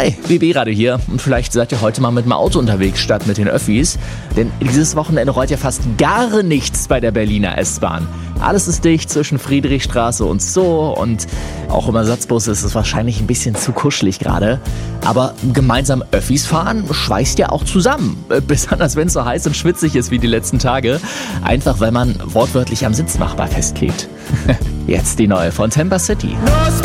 Hi, BB-Radio hier und vielleicht seid ihr heute mal mit dem Auto unterwegs statt mit den Öffis, denn dieses Wochenende rollt ja fast gar nichts bei der Berliner S-Bahn. Alles ist dicht zwischen Friedrichstraße und Zoo und auch im Ersatzbus ist es wahrscheinlich ein bisschen zu kuschelig gerade. Aber gemeinsam Öffis fahren schweißt ja auch zusammen, besonders wenn es so heiß und schwitzig ist wie die letzten Tage, einfach weil man wortwörtlich am Sitznachbar festklebt. Jetzt die neue von Temper City.